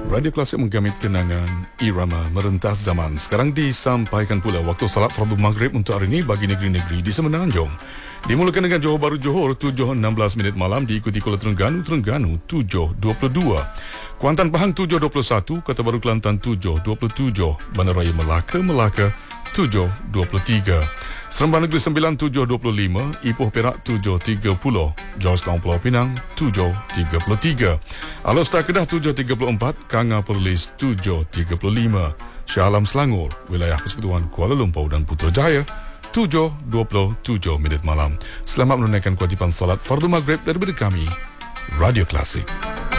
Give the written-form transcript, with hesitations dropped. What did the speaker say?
Radio Klasik menggamit kenangan irama merentas zaman. Sekarang disampaikan pula waktu salat fardu maghrib untuk hari ini bagi negeri-negeri di Semenanjung. Dimulakan dengan Johor Bahru Johor 7.16 minit malam, diikuti Kuala Terengganu 7.22, Kuantan Pahang 7.21, Kota Baru Kelantan 7.27, Bandaraya Melaka 7.23, Seremban Negeri Sembilan 7.25, Ipoh Perak 7.30, Georgetown Pulau Pinang 7.33, Alor-Star Kedah 7.34, Kanga Perlis 7.35, Shah Alam Selangor, Wilayah Persekutuan Kuala Lumpur dan Putrajaya 7.27 minit malam. Selamat menunaikan kewajipan salat fardu maghrib daripada kami, Radio Klasik.